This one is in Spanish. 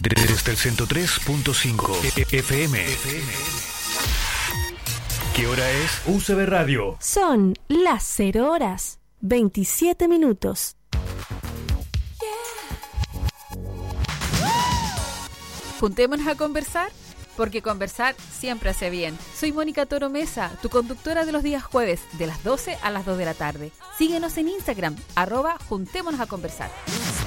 Desde el 103.5 FM. ¿Qué hora es? UCB Radio. Son las 0 horas 27 minutos. Juntémonos a conversar, porque conversar siempre hace bien. Soy Mónica Toro Mesa, tu conductora de los días jueves, de las 12 a las 2 de la tarde. Síguenos en Instagram, @Juntémonos a conversar.